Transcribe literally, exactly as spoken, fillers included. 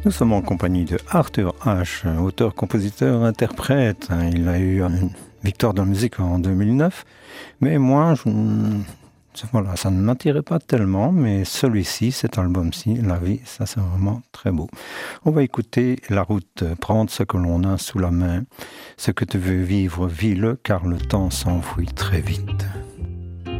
Nous sommes en compagnie de Arthur H, auteur, compositeur, interprète. Il a eu une victoire de la musique en deux mille neuf, mais moi, je, voilà, ça ne m'attirait pas tellement, mais celui-ci, cet album-ci, La vie, ça c'est vraiment très beau. On va écouter La route, prendre ce que l'on a sous la main. Ce que tu veux vivre, vis-le, car le temps s'enfuit très vite.